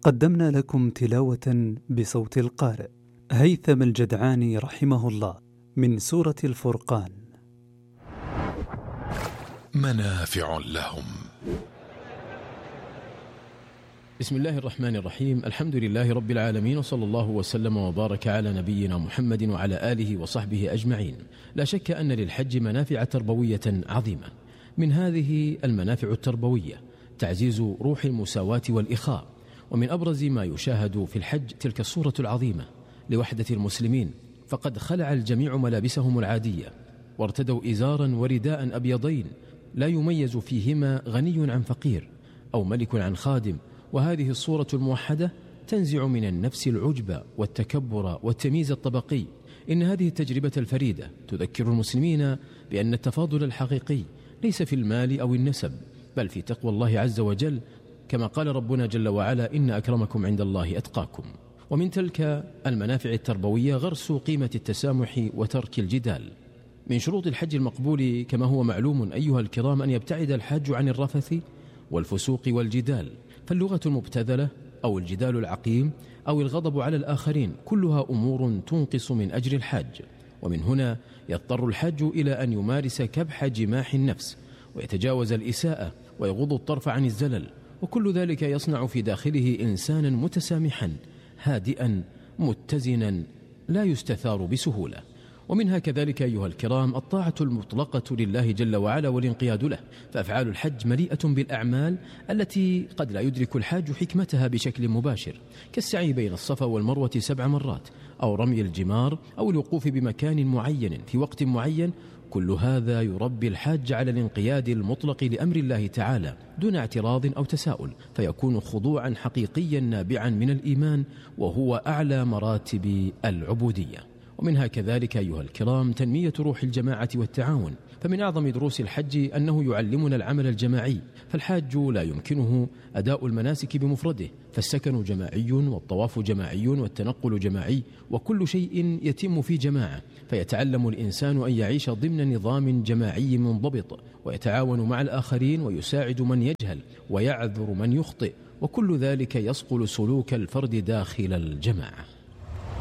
قدمنا لكم تلاوة بصوت القارئ هيثم الجدعاني رحمه الله من سورة الفرقان. منافع لهم. بسم الله الرحمن الرحيم. الحمد لله رب العالمين، وصلى الله وسلم وبارك على نبينا محمد وعلى آله وصحبه أجمعين. لا شك أن للحج منافع تربوية عظيمة. من هذه المنافع التربوية تعزيز روح المساواة والإخاء، ومن أبرز ما يشاهد في الحج تلك الصورة العظيمة لوحدة المسلمين، فقد خلع الجميع ملابسهم العادية وارتدوا إزارا ورداء أبيضين لا يميز فيهما غني عن فقير أو ملك عن خادم. وهذه الصورة الموحدة تنزع من النفس العجب والتكبر والتمييز الطبقي. إن هذه التجربة الفريدة تذكر المسلمين بأن التفاضل الحقيقي ليس في المال أو النسب، بل في تقوى الله عز وجل، كما قال ربنا جل وعلا: إن أكرمكم عند الله أتقاكم. ومن تلك المنافع التربوية غرس قيمة التسامح وترك الجدال. من شروط الحج المقبول كما هو معلوم أيها الكرام أن يبتعد الحاج عن الرفث والفسوق والجدال، فاللغة المبتذلة أو الجدال العقيم أو الغضب على الآخرين كلها أمور تنقص من أجر الحاج. ومن هنا يضطر الحاج إلى أن يمارس كبح جماح النفس ويتجاوز الإساءة ويغض الطرف عن الزلل، وكل ذلك يصنع في داخله إنسانا متسامحا هادئا متزنا لا يستثار بسهولة. ومنها كذلك أيها الكرام الطاعة المطلقة لله جل وعلا والانقياد له، فأفعال الحج مليئة بالأعمال التي قد لا يدرك الحاج حكمتها بشكل مباشر، كالسعي بين الصفا والمروة 7 مرات، أو رمي الجمار، أو الوقوف بمكان معين في وقت معين. كل هذا يربي الحاج على الانقياد المطلق لأمر الله تعالى دون اعتراض أو تساؤل، فيكون خضوعا حقيقيا نابعا من الإيمان، وهو أعلى مراتب العبودية. ومنها كذلك أيها الكرام تنمية روح الجماعة والتعاون، فمن أعظم دروس الحج أنه يعلمنا العمل الجماعي، فالحاج لا يمكنه أداء المناسك بمفرده، فالسكن جماعي والطواف جماعي والتنقل جماعي، وكل شيء يتم في جماعة، فيتعلم الإنسان أن يعيش ضمن نظام جماعي منضبط، ويتعاون مع الآخرين ويساعد من يجهل ويعذر من يخطئ، وكل ذلك يصقل سلوك الفرد داخل الجماعة.